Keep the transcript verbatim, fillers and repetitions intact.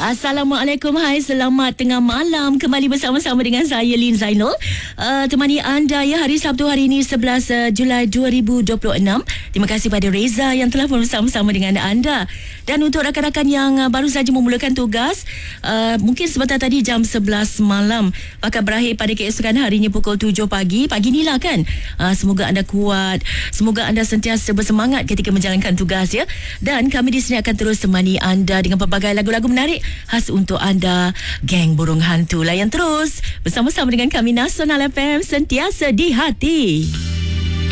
Assalamualaikum, hai, selamat tengah malam. Kembali bersama-sama dengan saya Lin Zainul, uh, temani anda ya hari Sabtu hari ini sebelas Julai dua ribu dua puluh enam. Terima kasih pada Reza yang telah bersama-sama dengan anda. Dan untuk rakan-rakan yang uh, baru saja memulakan tugas, uh, mungkin sebentar tadi jam sebelas malam, bakal berakhir pada keesokan harinya pukul tujuh pagi. Pagi ni lah kan. Uh, semoga anda kuat, semoga anda sentiasa bersemangat ketika menjalankan tugas ya. Dan kami di sini akan terus temani anda dengan pelbagai lagu-lagu menarik khas untuk anda, geng burung hantu. Layan terus bersama-sama dengan kami Nasional F M, sentiasa di hati.